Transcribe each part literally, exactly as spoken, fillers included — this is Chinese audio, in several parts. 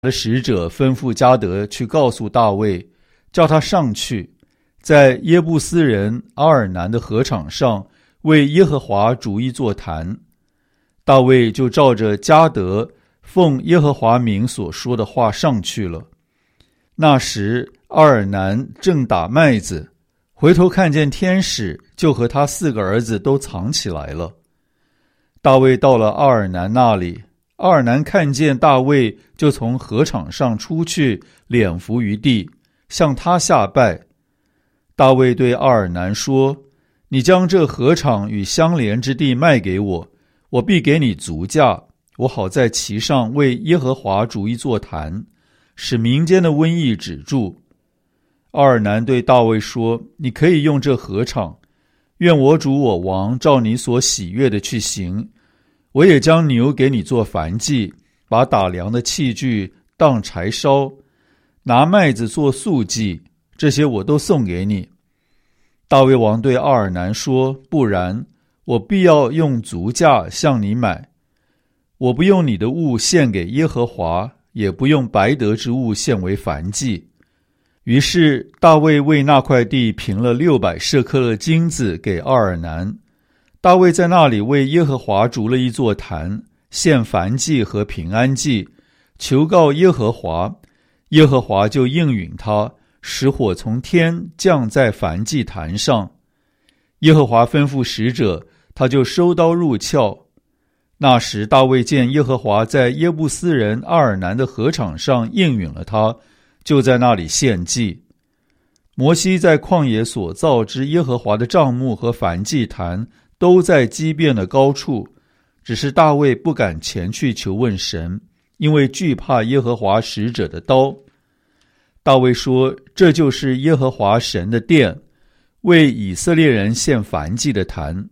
的使者吩咐迦得去告诉大卫，叫他上去，在耶布斯人阿尔南的禾场上为耶和华筑一座坛。大卫就照着迦得奉耶和华名所说的话上去了。那时阿尔南正打麦子，回头看见天使，就和他四个儿子都藏起来了。大卫到了阿尔南那里，阿尔南看见大卫，就从禾场上出去，脸伏于地，向他下拜。大卫对阿尔南说，你将这禾场与相连之地卖给我，我必给你足价，我好在其上为耶和华筑一座坛，使民间的瘟疫止住。阿尔南对大卫说，你可以用这禾场，愿我主我王照你所喜悦的去行。我也将牛给你做燔祭，把打粮的器具当柴烧，拿麦子做素祭，这些我都送给你。大卫王对阿尔南说，不然，我必要用足价向你买。我不用你的物献给耶和华，也不用白得之物献为燔祭。于是大卫为那块地平了六百舍克勒金子给阿尔南。大卫在那里为耶和华筑了一座坛，献燔祭和平安祭，求告耶和华，耶和华就应允他，使火从天降在燔祭坛上。耶和华吩咐使者，他就收刀入鞘。那时大卫见耶和华在耶布斯人阿尔南的禾场上应允了他，就在那里献祭。摩西在旷野所造之耶和华的帐幕和燔祭坛都在基遍的高处，只是大卫不敢前去求问神，因为惧怕耶和华使者的刀。大卫说，这就是耶和华神的殿，为以色列人献燔祭的坛。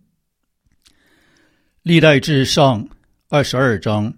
历代志上二十二章。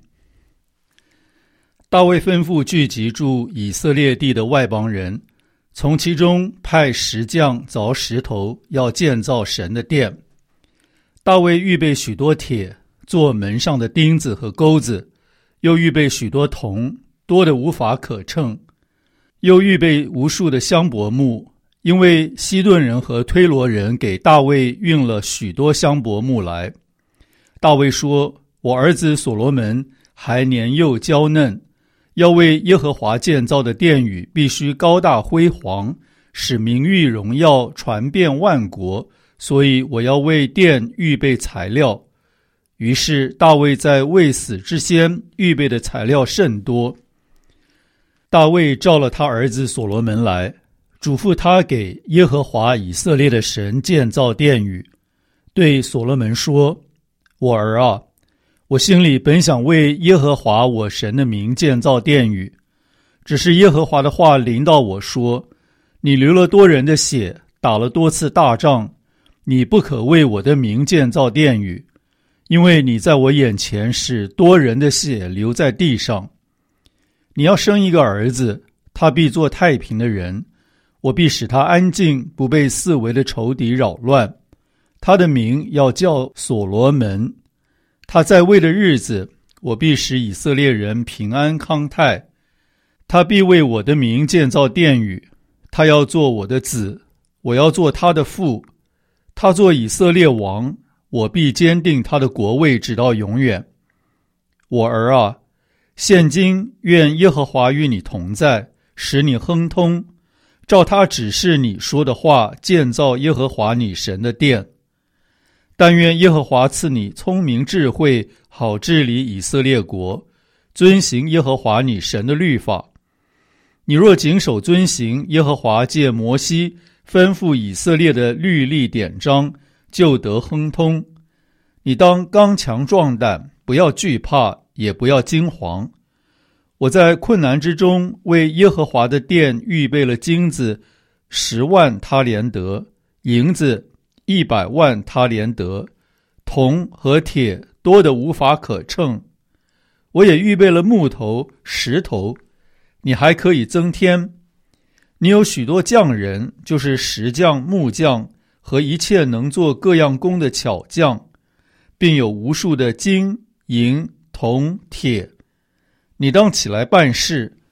大卫吩咐聚集住以色列地的外邦人，从其中派石匠凿石头，要建造神的殿。大卫预备许多铁，做门上的钉子和钩子，又预备许多铜，多得无法可称，又预备无数的香柏木，因为西顿人和推罗人给大卫运了许多香柏木来。大卫说，我儿子所罗门还年幼娇嫩，要为耶和华建造的殿宇必须高大辉煌，使名誉荣耀传遍万国，所以我要为殿预备材料。于是大卫在未死之先预备的材料甚多。大卫召了他儿子所罗门来，嘱咐他给耶和华以色列的神建造殿宇，对所罗门说，我儿啊，我心里本想为耶和华我神的名建造殿宇，只是耶和华的话临到我说，你流了多人的血，打了多次大仗，你不可为我的名建造殿宇，因为你在我眼前使多人的血流在地上。你要生一个儿子，他必做太平的人，我必使他安静，不被四围的仇敌扰乱。他的名要叫所罗门。他在位的日子，我必使以色列人平安康泰。他必为我的名建造殿宇，他要做我的子，我要做他的父。他做以色列王，我必坚定他的国位直到永远。我儿啊，现今愿耶和华与你同在，使你亨通，照他指示你说的话，建造耶和华你神的殿。但愿耶和华赐你聪明智慧，好治理以色列国，遵行耶和华你神的律法。你若谨守遵行耶和华借摩西吩咐以色列的律例典章，就得亨通。你当刚强壮胆，不要惧怕，也不要惊惶。我在困难之中为耶和华的殿预备了金子十万他连得，银子一百万他连得，铜和铁多得无法可称。我也预备了木头石头，你还可以增添。你有许多匠人，就是石匠木匠和一切能做各样工的巧匠，并有无数的金银铜铁。你当起来办事，